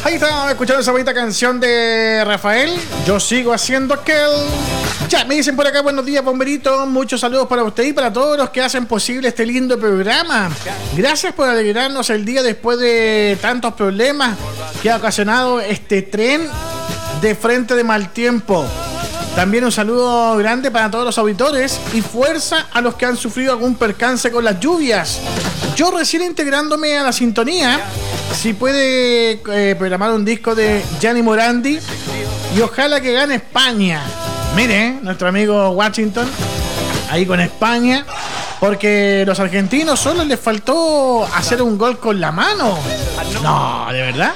Ahí estábamos escuchando esa bonita canción de Rafael. Yo sigo haciendo aquel. Ya, me dicen por acá, buenos días, bomberito. Muchos saludos para usted y para todos los que hacen posible este lindo programa. Gracias por alegrarnos el día después de tantos problemas que ha ocasionado este tren de frente de mal tiempo. También un saludo grande para todos los auditores y fuerza a los que han sufrido algún percance con las lluvias. Yo recién integrándome a la sintonía, si puede programar un disco de Gianni Morandi y ojalá que gane España. Mire, nuestro amigo Washington, ahí con España, porque los argentinos solo les faltó hacer un gol con la mano. No, ¿de verdad?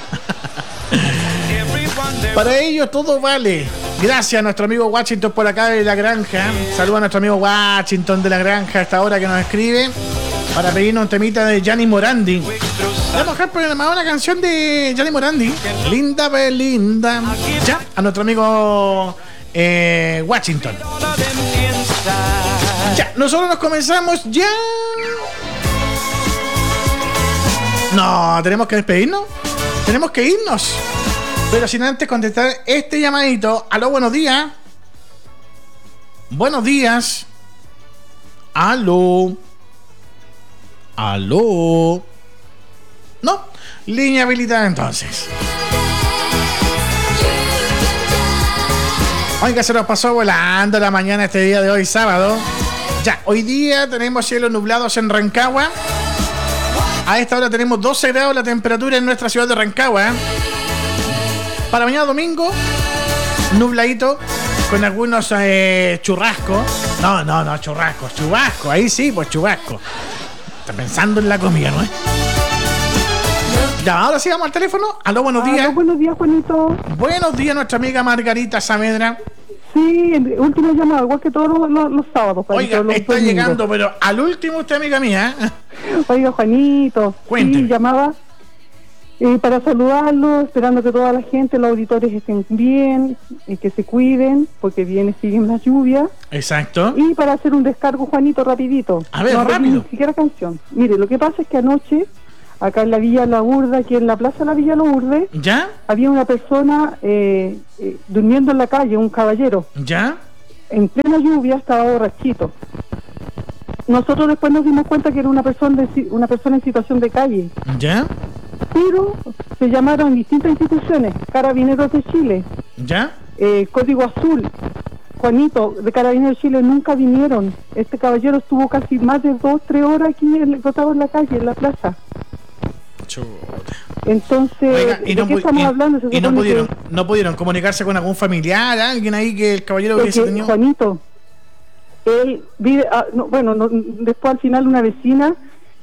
Para ellos todo vale. Gracias a nuestro amigo Washington por acá de la granja. Saludos a nuestro amigo Washington de la granja a esta hora que nos escribe para pedirnos un temita de Gianni Morandi. Vamos a dejar programada una canción de Gianni Morandi, Linda Belinda. Ya, a nuestro amigo Washington. Ya, nosotros nos comenzamos ya. No, tenemos que despedirnos. Tenemos que irnos. Pero sin antes contestar este llamadito. Aló, buenos días. Buenos días. Aló. Aló. No, línea habilitada entonces. Oiga, se nos pasó volando la mañana este día de hoy, sábado. Ya, hoy día tenemos cielos nublados en Rancagua. A esta hora tenemos 12 grados la temperatura en nuestra ciudad de Rancagua. Para mañana domingo, nubladito, con algunos churrascos. No, chubasco. Ahí sí, pues chubasco. Está pensando en la comida, ¿no? Ya, ahora sí vamos al teléfono. Aló, buenos días. Aló, buenos días, Juanito. Buenos días, nuestra amiga Margarita Saavedra. Sí, el último llamado, igual que todos los sábados. Oiga, los está domingos. llegando, pero al último usted, amiga mía. Oiga, Juanito. Cuénteme. Sí, llamaba para saludarlo, esperando que toda la gente, los auditores estén bien, y que se cuiden, porque siguen las lluvias. Exacto. Y para hacer un descargo, Juanito, rapidito. A ver, no, rápido. Ni siquiera canción. Mire, lo que pasa es que anoche, acá en la Villa Lourdes, aquí en la Plaza de la Villa Lourdes, ¿Ya? había una persona durmiendo en la calle, un caballero. ¿Ya? En plena lluvia, estaba borrachito. Nosotros después nos dimos cuenta que era una persona en situación de calle. ¿Ya? Pero se llamaron distintas instituciones, Carabineros de Chile, ¿Ya? Código Azul. Juanito, de Carabineros de Chile nunca vinieron. Este caballero estuvo casi más de 2-3 horas aquí botado en la calle, en la plaza. Chuta. Entonces, Oiga, ¿de qué estamos hablando? Se y no supone no pudieron comunicarse con algún familiar, alguien ahí que el caballero que hubiese tenido. Juanito, él vive, después al final una vecina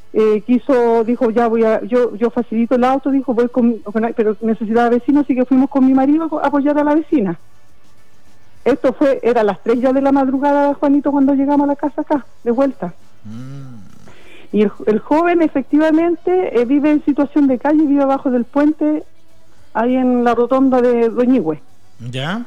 dijo, ya yo facilito el auto, dijo, pero necesitaba vecino, así que fuimos con mi marido a apoyar a la vecina. Esto era a las 3 ya de la madrugada, Juanito, cuando llegamos a la casa acá, de vuelta. Y el joven efectivamente vive en situación de calle, vive abajo del puente, ahí en la rotonda de Doñigüe. ¿Ya?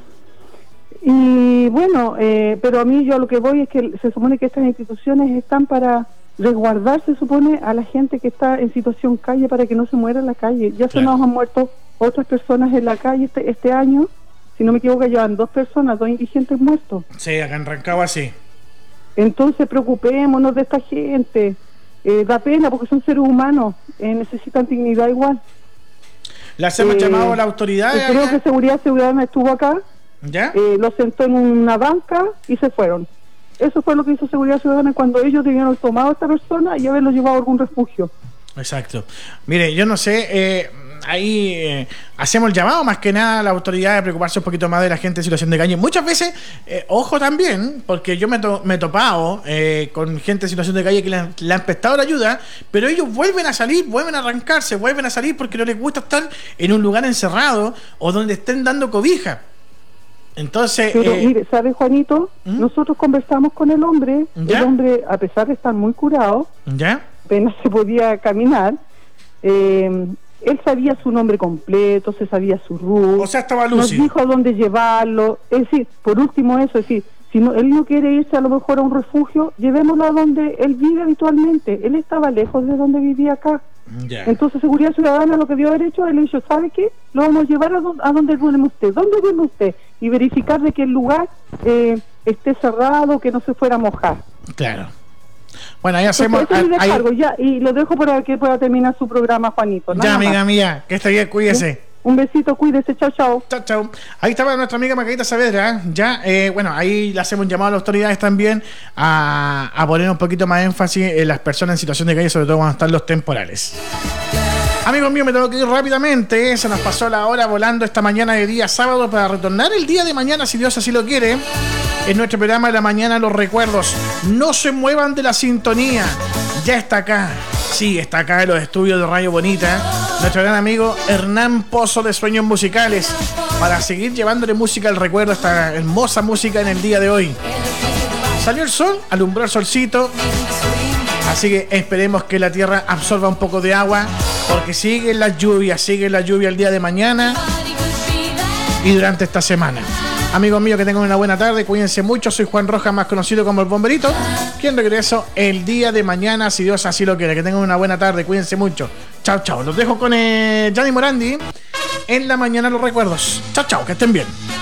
Y bueno, pero a mí yo a lo que voy es que se supone que estas instituciones están para resguardar, se supone, a la gente que está en situación calle para que no se muera en la calle. Ya se nos han muerto otras personas en la calle este año, si no me equivoco, llevan 2 personas, 2 indigentes muertos. Sí, acá en Rancagua sí. Entonces preocupémonos de esta gente. Da pena porque son seres humanos, necesitan dignidad igual. Le hacemos llamado a la autoridad. Creo que Seguridad Ciudadana estuvo acá, ¿Ya? lo sentó en una banca y se fueron. Eso fue lo que hizo Seguridad Ciudadana cuando ellos debieron tomado a esta persona y haberlo llevado a algún refugio. Exacto. Mire, yo no sé, ahí hacemos el llamado más que nada a la autoridad de preocuparse un poquito más de la gente en situación de calle. Muchas veces, ojo también, porque yo me he topado con gente en situación de calle que le han prestado la ayuda, pero ellos vuelven a salir, vuelven a arrancarse, vuelven a salir porque no les gusta estar en un lugar encerrado o donde estén dando cobija. Entonces, pero mire, ¿sabes, Juanito? Nosotros conversamos con el hombre. ¿Ya? El hombre, a pesar de estar muy curado, ¿ya? apenas se podía caminar, él sabía su nombre completo, se sabía su RUT, O sea, estaba nos lúcido. dijo a dónde llevarlo. Es decir, por último eso, es decir, si él no quiere irse a lo mejor a un refugio, llevémoslo a donde él vive habitualmente. Él estaba lejos de donde vivía acá. Yeah. Entonces Seguridad Ciudadana lo que dio derecho, él dicho, ¿sabe qué? Lo vamos a llevar a donde duerme usted. ¿Dónde duerme usted? Y verificar de que el lugar esté cerrado, que no se fuera a mojar. Claro. Bueno, ahí hacemos... ya, y lo dejo para que pueda terminar su programa, Juanito. Ya, amiga mía, que esté bien, cuídese. ¿Sí? Un besito, cuídese, chao, chao. Chao, chao. Ahí estaba nuestra amiga Margarita Saavedra, ya, bueno, ahí le hacemos un llamado a las autoridades también a poner un poquito más énfasis en las personas en situación de calle, sobre todo cuando están los temporales. Amigos míos, me tengo que ir rápidamente, se nos pasó la hora volando esta mañana de día sábado para retornar el día de mañana, si Dios así lo quiere, en nuestro programa de la mañana Los Recuerdos. No se muevan de la sintonía, ya está acá. Sí, está acá en los estudios de Radio Bonita nuestro gran amigo Hernán Pozo de Sueños Musicales para seguir llevándole música al recuerdo, esta hermosa música en el día de hoy. Salió el sol, alumbró el solcito, así que esperemos que la tierra absorba un poco de agua porque sigue la lluvia el día de mañana y durante esta semana. Amigos míos, que tengan una buena tarde, cuídense mucho. Soy Juan Rojas, más conocido como el Bomberito, quien regreso el día de mañana, si Dios así lo quiere. Que tengan una buena tarde, cuídense mucho. Chao, chao. Los dejo con Gianni Morandi en la mañana Los Recuerdos. Chao, chao, que estén bien.